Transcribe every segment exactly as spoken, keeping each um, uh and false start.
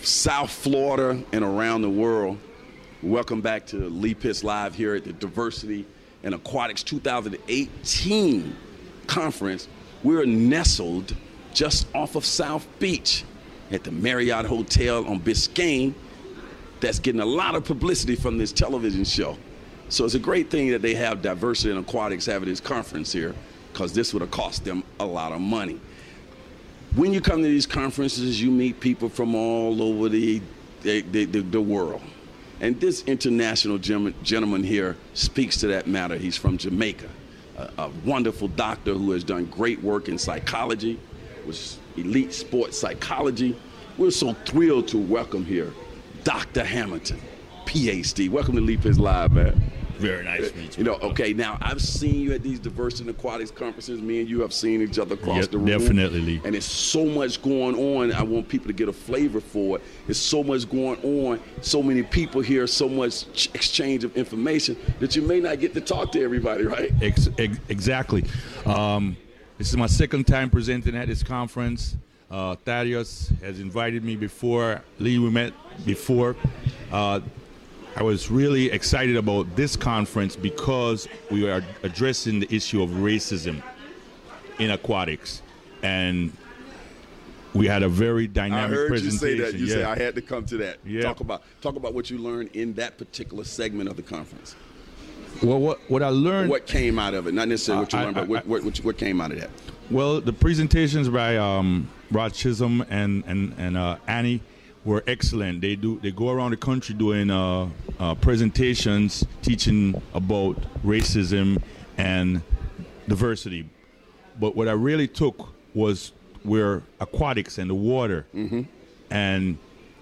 South Florida and around the world, welcome back to Lee Pitts Live here at the Diversity in Aquatics two thousand eighteen conference. We're nestled just off of South Beach at the Marriott Hotel on Biscayne. That's getting a lot of publicity from this television show. So it's a great thing that they have Diversity in Aquatics having this conference here, because this would have cost them a lot of money. When you come to these conferences, you meet people from all over the, the, the, the world. And this international gentleman here speaks to that matter. He's from Jamaica, a, a wonderful doctor who has done great work in psychology, was elite sports psychology. We're so thrilled to welcome here Doctor Hamilton, P H D. Welcome to Lee Pitts Live, man. Very nice to meet you. You know, okay, now I've seen you at these Diversity in Aquatics conferences. Me and you have seen each other across yep, the room. Definitely, Lee. And there's so much going on. I want people to get a flavor for it. There's so much going on, so many people here, so much exchange of information that you may not get to talk to everybody, right? Ex ex exactly. Um, this is my second time presenting at this conference. Uh, Thaddeus has invited me before. Lee, we met before. Uh, I was really excited about this conference because we are addressing the issue of racism in aquatics, and we had a very dynamic I heard presentation. you say that. You yeah. say I had to come to that. Yeah. Talk about talk about what you learned in that particular segment of the conference. Well, what what I learned. What came out of it? Not necessarily what you I, learned, I, but what, I, what, what, what came out of that? Well, the presentations by um, Rod Chisholm and and and uh, Annie were excellent. They do they go around the country doing uh, uh, presentations teaching about racism and diversity. But what I really took was where aquatics and the water, mm-hmm. and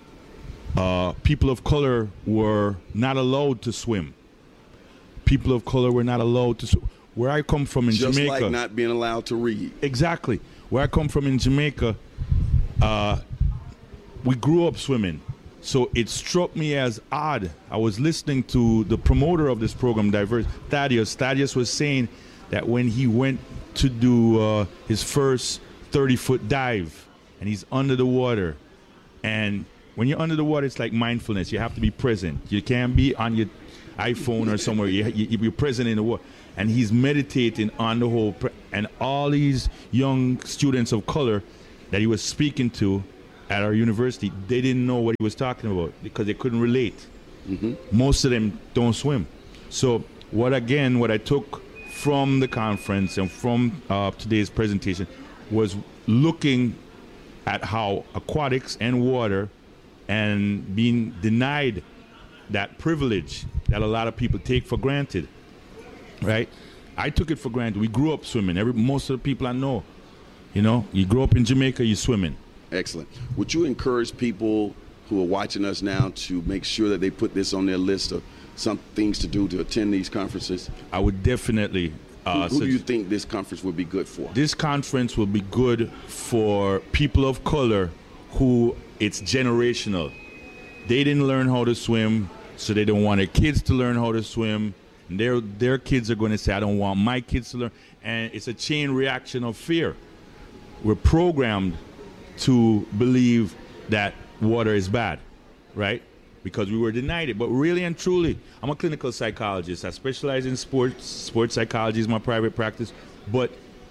uh, people of color were not allowed to swim. People of color were not allowed to swim. Where I come from in Just Jamaica. Just like not being allowed to read. Exactly. Where I come from in Jamaica, uh, we grew up swimming. So it struck me as odd. I was listening to the promoter of this program, Diverse, Thaddeus. Thaddeus was saying that when he went to do uh, his first thirty-foot dive, and he's under the water, and when you're under the water, it's like mindfulness. You have to be present. You can't be on your iPhone or somewhere. You, you, you're present in the water. And he's meditating on the whole, pre- and all these young students of color that he was speaking to at our university, they didn't know what he was talking about because they couldn't relate. Mm-hmm. Most of them don't swim. So what, again, what I took from the conference and from uh, today's presentation was looking at how aquatics and water and being denied that privilege that a lot of people take for granted. Right, I took it for granted. We grew up swimming. Every most of the people I know, you know, you grow up in Jamaica, you're swimming. Excellent. Would you encourage people who are watching us now to make sure that they put this on their list of some things to do to attend these conferences? I would definitely. Uh, who who do you think this conference would be good for? This conference will be good for people of color who it's generational. They didn't learn how to swim, so they don't want their kids to learn how to swim. And their their kids are going to say, I don't want my kids to learn. And it's a chain reaction of fear. We're programmed to believe that water is bad, right? Because we were denied it. But really and truly, I'm a clinical psychologist. I specialize in sports. Sports psychology is my private practice. But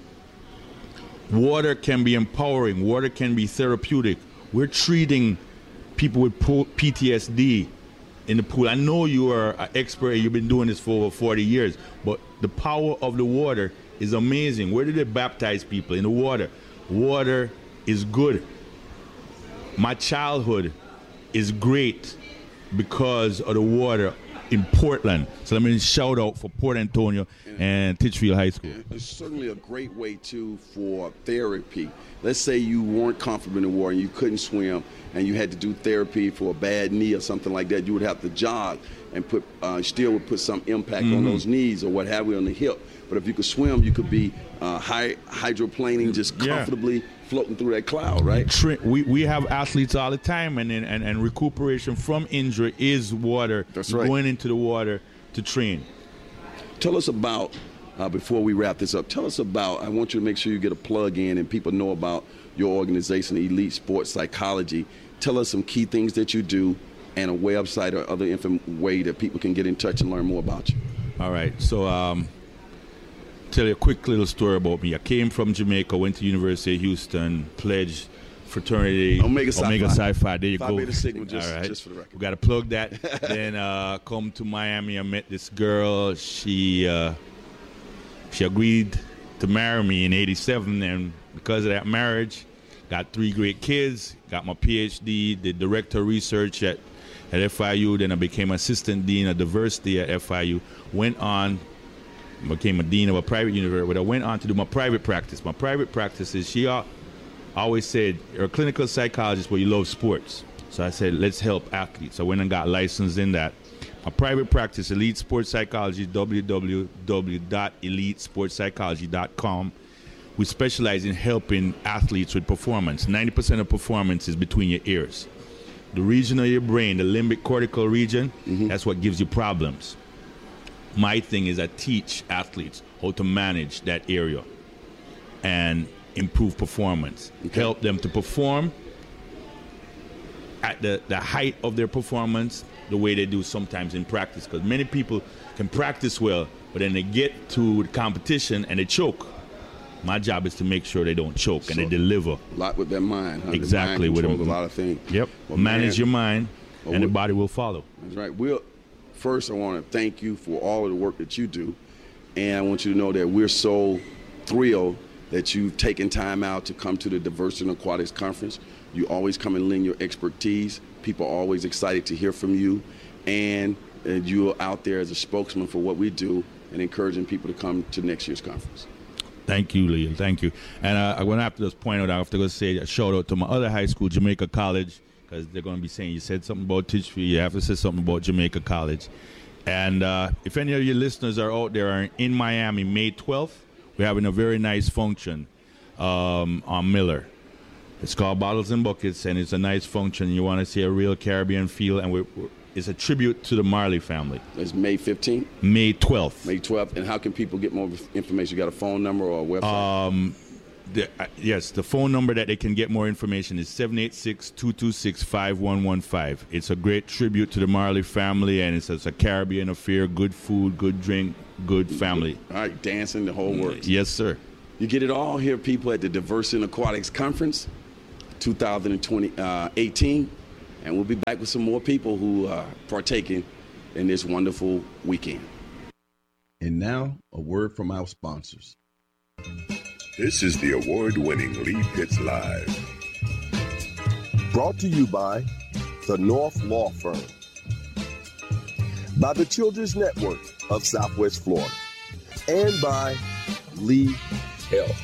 water can be empowering. Water can be therapeutic. We're treating people with P T S D in the pool. I know you are an expert and you've been doing this for over forty years, but the power of the water is amazing. Where do they baptize people? In the water. Water is good. My childhood is great because of the water in Portland. So let me shout out for Port Antonio and Titchfield High School. It's certainly a great way, too, for therapy. Let's say you weren't comfortable in the water and you couldn't swim and you had to do therapy for a bad knee or something like that. You would have to jog and put uh, still would put some impact mm-hmm. on those knees or what have you on the hip. But if you could swim, you could be uh, high, hydroplaning, just comfortably yeah. floating through that cloud, right? We we have athletes all the time, and and, and recuperation from injury is water. That's right. Going into the water to train. Tell us about, uh, before we wrap this up, tell us about, I want you to make sure you get a plug in and people know about your organization, Elite Sports Psychology. Tell us some key things that you do and a website or other info way that people can get in touch and learn more about you. All right. So um, tell you a quick little story about me. I came from Jamaica, went to University of Houston, pledged fraternity Omega Psi Omega Psi Phi. There you Phi go. Beta Sigma, just, all right. just for the record. We got to plug that. Then uh, come to Miami. I met this girl. She uh, she agreed to marry me in eighty-seven, and because of that marriage, got three great kids. Got my P H D. Did director of research at at F I U. Then I became assistant dean of diversity at F I U. Went on. Became a dean of a private university, but I went on to do my private practice. My private practice is she. Uh, I always said, you're a clinical psychologist, but you love sports. So I said, let's help athletes. I went and got licensed in that. My private practice, Elite Sports Psychology, w w w dot elite sports psychology dot com. We specialize in helping athletes with performance. ninety percent of performance is between your ears. The region of your brain, the limbic cortical region, mm-hmm. that's what gives you problems. My thing is I teach athletes how to manage that area and improve performance, okay. Help them to perform at the, the height of their performance the way they do sometimes in practice. Because many people can practice well, but then they get to the competition and they choke. My job is to make sure they don't choke so and they deliver. A lot with their mind. Huh? Exactly. With with a lot of things. Yep. Well, Manage man, your mind well, and the body will follow. That's right. We'll, first, I want to thank you for all of the work that you do. And I want you to know that we're so thrilled that you've taken time out to come to the Diversity in Aquatics Conference. You always come and lend your expertise. People are always excited to hear from you. And, and you're out there as a spokesman for what we do and encouraging people to come to next year's conference. Thank you, Leo. Thank you. And uh, I'm going to have to just point out, I have to go say a shout out to my other high school, Jamaica College, because they're going to be saying you said something about Titchfield. You have to say something about Jamaica College. And uh, if any of your listeners are out there are in Miami, May twelfth, we're having a very nice function um, on Miller. It's called Bottles and Buckets, and it's a nice function. You want to see a real Caribbean feel, and we're, we're, it's a tribute to the Marley family. It's May fifteenth? May twelfth. May twelfth. And how can people get more information? You got a phone number or a website? Um, the, uh, yes, the phone number that they can get more information is seven eight six, two two six, five one one five. It's a great tribute to the Marley family, and it's, it's a Caribbean affair, good food, good drink, good family. All right, dancing, the whole works. Yes, sir. You get it all here, people, at the Diversity in Aquatics Conference two thousand eighteen. And we'll be back with some more people who are partaking in this wonderful weekend. And now, a word from our sponsors. This is the award-winning Lee Pitts Live. Brought to you by the North Law Firm, by the Children's Network of Southwest Florida, and by Lee Health.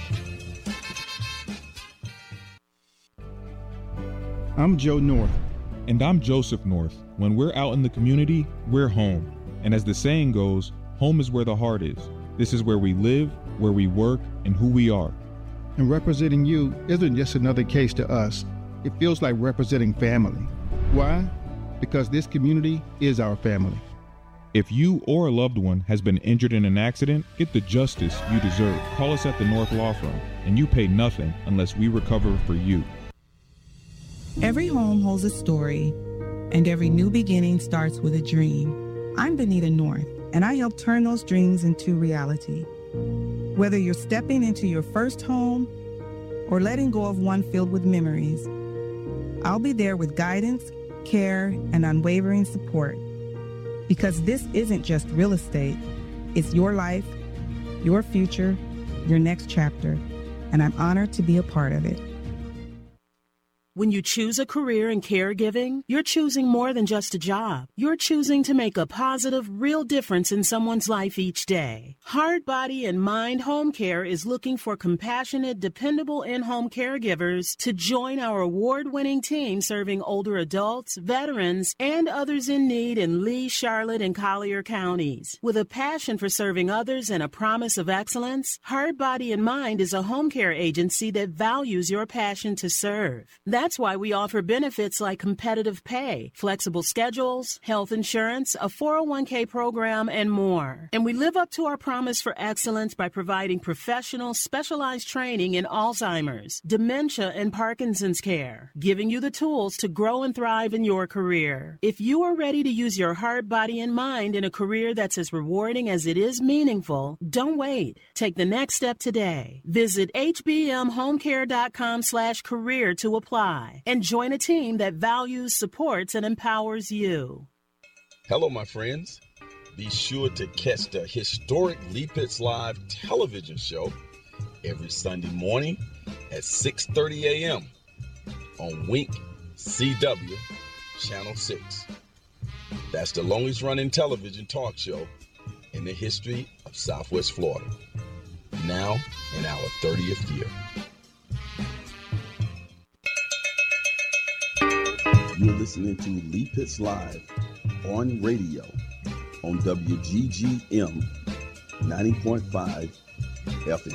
I'm Joe North. And I'm Joseph North. When we're out in the community, we're home. And as the saying goes, home is where the heart is. This is where we live, where we work, and who we are. And representing you isn't just another case to us. It feels like representing family. Why? Because this community is our family. If you or a loved one has been injured in an accident, get the justice you deserve. Call us at the North Law Firm, and you pay nothing unless we recover for you. Every home holds a story, and every new beginning starts with a dream. I'm Benita North, and I help turn those dreams into reality. Whether you're stepping into your first home or letting go of one filled with memories, I'll be there with guidance, care, and unwavering support. Because this isn't just real estate, it's your life, your future, your next chapter, and I'm honored to be a part of it. When you choose a career in caregiving, you're choosing more than just a job. You're choosing to make a positive, real difference in someone's life each day. Heart, Body, and Mind Home Care is looking for compassionate, dependable in-home caregivers to join our award-winning team serving older adults, veterans, and others in need in Lee, Charlotte, and Collier counties. With a passion for serving others and a promise of excellence, Heart, Body, and Mind is a home care agency that values your passion to serve. That's That's why we offer benefits like competitive pay, flexible schedules, health insurance, a four oh one k program, and more. And we live up to our promise for excellence by providing professional, specialized training in Alzheimer's, dementia, and Parkinson's care, giving you the tools to grow and thrive in your career. If you are ready to use your heart, body, and mind in a career that's as rewarding as it is meaningful, don't wait. Take the next step today. Visit h b m home care dot com slash career to apply and join a team that values, supports, and empowers you. Hello, my friends. Be sure to catch the historic Lee Pitts Live television show every Sunday morning at six thirty a.m. on Wink C W Channel six. That's the longest running television talk show in the history of Southwest Florida. Now in our thirtieth year. You're listening to Lee Pitts Live on radio on W G G M ninety point five F M.